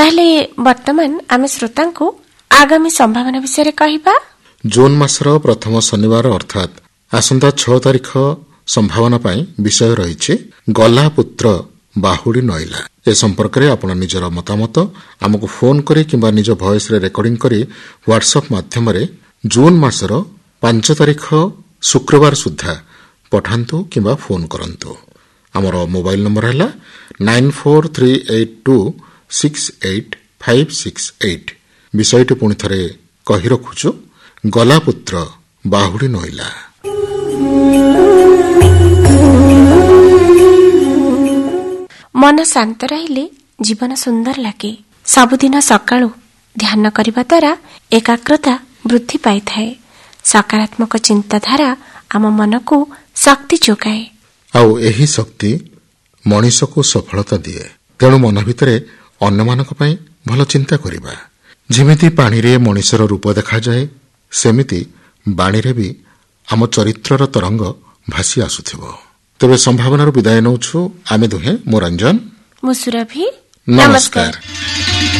ତାହେଲେ ବର୍ତ୍ତମାନ ଆମେ ଶ୍ରୋତାଙ୍କୁ ଆଗାମୀ ସମ୍ଭାବନା ବିଷୟରେ କହିବା। ଜୁନ୍ ମାସର ପ୍ରଥମ ଶନିବାର ଅର୍ଥାତ୍ ଆସନ୍ତା 6 ତାରିଖ ସମ୍ଭାବନା ପାଇଁ ବିଷୟ ରହିଛି ଗଲା ପୁତ୍ର ବାହୁଡ଼ି ନଇଲା। ଏ ସମ୍ପର୍କରେ ଆପଣ ନିଜର ମତାମତ ଆମକୁ ଫୋନ୍ କରି କିମ୍ବା ନିଜ ଭଏସ୍ରେ ରେକର୍ଡିଂ କରି ହ୍ୱାଟ୍ସଆପ୍ ମାଧ୍ୟମରେ ଜୁନ୍ ମାସର 5 ତାରିଖ ଶୁକ୍ରବାର ସୁଦ୍ଧା ପଠାନ୍ତୁ କିମ୍ବା ଫୋନ୍ କରନ୍ତୁ। ଆମର ମୋବାଇଲ୍ ନମ୍ବର ହେଲା 9432268568। ବିଷୟଟି ପୁଣି ଥରେ କହି ରଖୁଛୁ, ଗଲା ପୁତ୍ର ବାହୁଡ଼ି ନଇଲା। ମନ ଶାନ୍ତ ରହିଲେ ଜୀବନ ସୁନ୍ଦର ଲାଗେ। ସବୁଦିନ ସକାଳୁ ଧ୍ୟାନ କରିବା ଦ୍ୱାରା ଏକାଗ୍ରତା ବୃଦ୍ଧି ପାଇଥାଏ। ସକାରାତ୍ମକ ଚିନ୍ତାଧାରା ଆମ ମନକୁ ଶକ୍ତି ଯୋଗାଏ, ଆଉ ଏହି ଶକ୍ତି ମଣିଷକୁ ସଫଳତା ଦିଏ। ତେଣୁ ମନ ଭିତରେ ଅନ୍ୟମାନଙ୍କ ପାଇଁ ଭଲ ଚିନ୍ତା କରିବା। ଯେମିତି ପାଣିରେ ମଣିଷର ରୂପ ଦେଖାଯାଏ, ସେମିତି ବାଣୀରେ ବି ଆମ ଚରିତ୍ରର ତରଙ୍ଗ ଭାସି ଆସୁଥିବ। ତେବେ ସମ୍ଭାବନାରୁ ବିଦାୟ ନେଉଛୁ ଆମେ ଦୁହେଁ। ମୁଁ ରଞ୍ଜନ, ମୁଁ ସୁରଭି। ନମସ୍କାର।